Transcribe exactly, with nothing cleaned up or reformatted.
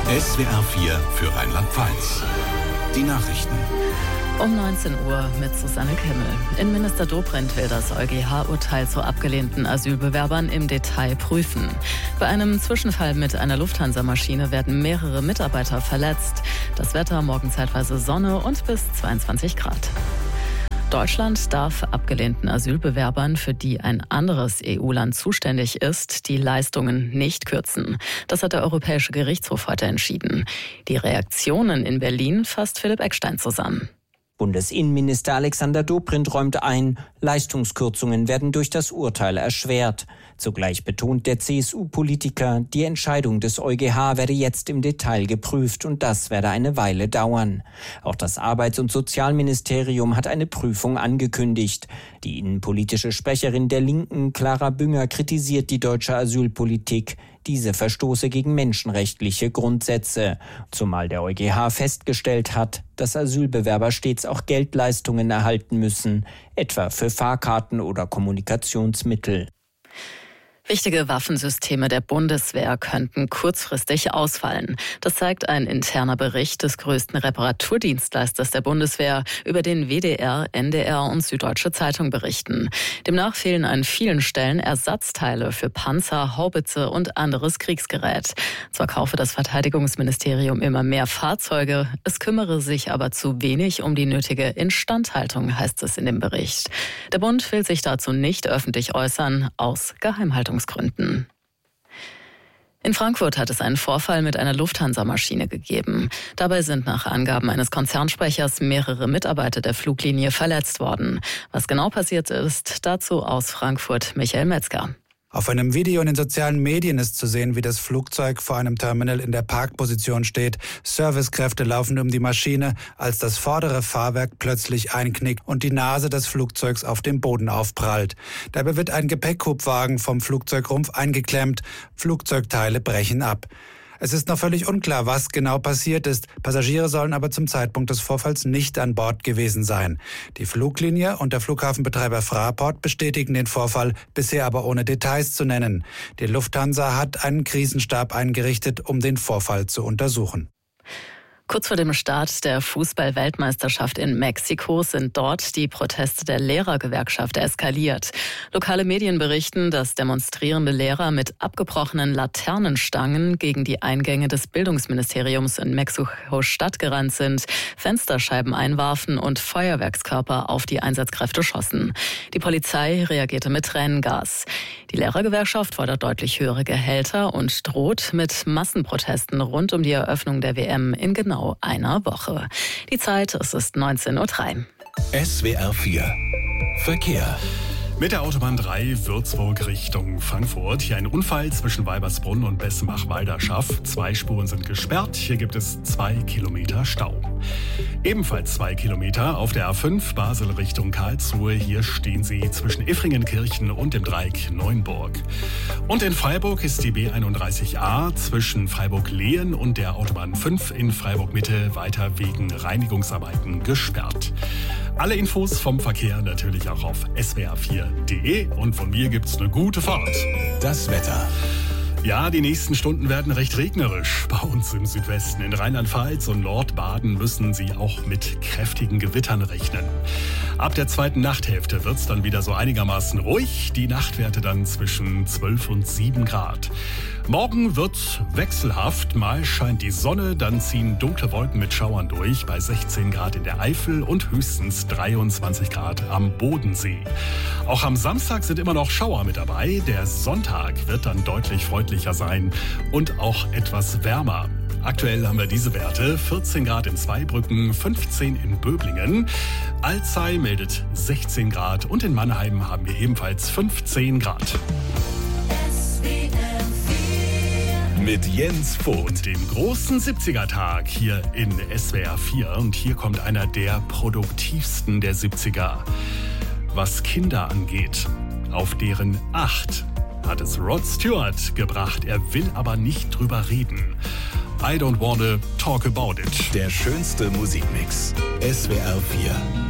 S W R vier für Rheinland-Pfalz. Die Nachrichten. Um neunzehn Uhr mit Susanne Kimmel. Innenminister Dobrindt will das EuGH-Urteil zu abgelehnten Asylbewerbern im Detail prüfen. Bei einem Zwischenfall mit einer Lufthansa-Maschine werden mehrere Mitarbeiter verletzt. Das Wetter morgen zeitweise Sonne und bis zweiundzwanzig Grad. Deutschland darf abgelehnten Asylbewerbern, für die ein anderes E U-Land zuständig ist, die Leistungen nicht kürzen. Das hat der Europäische Gerichtshof heute entschieden. Die Reaktionen in Berlin fasst Philipp Eckstein zusammen. Bundesinnenminister Alexander Dobrindt räumt ein, Leistungskürzungen werden durch das Urteil erschwert. Zugleich betont der C S U-Politiker, die Entscheidung des EuGH werde jetzt im Detail geprüft und das werde eine Weile dauern. Auch das Arbeits- und Sozialministerium hat eine Prüfung angekündigt. Die innenpolitische Sprecherin der Linken, Clara Bünger, kritisiert die deutsche Asylpolitik. Diese verstoße gegen menschenrechtliche Grundsätze. Zumal der EuGH festgestellt hat, dass Asylbewerber stets auch Geldleistungen erhalten müssen, etwa für Fahrkarten oder Kommunikationsmittel. Wichtige Waffensysteme der Bundeswehr könnten kurzfristig ausfallen. Das zeigt ein interner Bericht des größten Reparaturdienstleisters der Bundeswehr, über den W D R, N D R und Süddeutsche Zeitung berichten. Demnach fehlen an vielen Stellen Ersatzteile für Panzer, Haubitze und anderes Kriegsgerät. Zwar kaufe das Verteidigungsministerium immer mehr Fahrzeuge, es kümmere sich aber zu wenig um die nötige Instandhaltung, heißt es in dem Bericht. Der Bund will sich dazu nicht öffentlich äußern, aus Geheimhaltungsgründen. In Frankfurt hat es einen Vorfall mit einer Lufthansa-Maschine gegeben. Dabei sind nach Angaben eines Konzernsprechers mehrere Mitarbeiter der Fluglinie verletzt worden. Was genau passiert ist, dazu aus Frankfurt Michael Metzger. Auf einem Video in den sozialen Medien ist zu sehen, wie das Flugzeug vor einem Terminal in der Parkposition steht. Servicekräfte laufen um die Maschine, als das vordere Fahrwerk plötzlich einknickt und die Nase des Flugzeugs auf dem Boden aufprallt. Dabei wird ein Gepäckhubwagen vom Flugzeugrumpf eingeklemmt. Flugzeugteile brechen ab. Es ist noch völlig unklar, was genau passiert ist. Passagiere sollen aber zum Zeitpunkt des Vorfalls nicht an Bord gewesen sein. Die Fluglinie und der Flughafenbetreiber Fraport bestätigen den Vorfall, bisher aber ohne Details zu nennen. Die Lufthansa hat einen Krisenstab eingerichtet, um den Vorfall zu untersuchen. Kurz vor dem Start der Fußball-Weltmeisterschaft in Mexiko sind dort die Proteste der Lehrergewerkschaft eskaliert. Lokale Medien berichten, dass demonstrierende Lehrer mit abgebrochenen Laternenstangen gegen die Eingänge des Bildungsministeriums in Mexiko-Stadt gerannt sind, Fensterscheiben einwarfen und Feuerwerkskörper auf die Einsatzkräfte schossen. Die Polizei reagierte mit Tränengas. Die Lehrergewerkschaft fordert deutlich höhere Gehälter und droht mit Massenprotesten rund um die Eröffnung der W M in genau einer Woche. Die Zeit, es ist neunzehn Uhr drei. S W R vier Verkehr. Mit der Autobahn drei Würzburg Richtung Frankfurt. Hier ein Unfall zwischen Weibersbrunn und Bessenbach-Walderschaff. Zwei Spuren sind gesperrt. Hier gibt es zwei Kilometer Stau. Ebenfalls zwei Kilometer auf der A fünf Basel Richtung Karlsruhe. Hier stehen sie zwischen Iffringenkirchen und dem Dreieck Neunburg. Und in Freiburg ist die B einunddreißig A zwischen Freiburg-Lehen und der Autobahn fünf in Freiburg-Mitte weiter wegen Reinigungsarbeiten gesperrt. Alle Infos vom Verkehr natürlich auch auf S W R vier punkt de und von mir gibt's eine gute Fahrt. Das Wetter. Ja, die nächsten Stunden werden recht regnerisch bei uns im Südwesten. In Rheinland-Pfalz und Nordbaden müssen Sie auch mit kräftigen Gewittern rechnen. Ab der zweiten Nachthälfte wird's dann wieder so einigermaßen ruhig. Die Nachtwerte dann zwischen zwölf und sieben Grad. Morgen wird wechselhaft. Mal scheint die Sonne, dann ziehen dunkle Wolken mit Schauern durch bei sechzehn Grad in der Eifel und höchstens dreiundzwanzig Grad am Bodensee. Auch am Samstag sind immer noch Schauer mit dabei. Der Sonntag wird dann deutlich freundlicher sein und auch etwas wärmer. Aktuell haben wir diese Werte: vierzehn Grad in Zweibrücken, fünfzehn in Böblingen. Alzey meldet sechzehn Grad und in Mannheim haben wir ebenfalls fünfzehn Grad. Mit Jens Vogt. Dem großen siebziger-Tag hier in S W R vier. Und hier kommt einer der produktivsten der siebziger. Was Kinder angeht, auf deren Acht hat es Rod Stewart gebracht. Er will aber nicht drüber reden. I don't wanna talk about it. Der schönste Musikmix. S W R vier.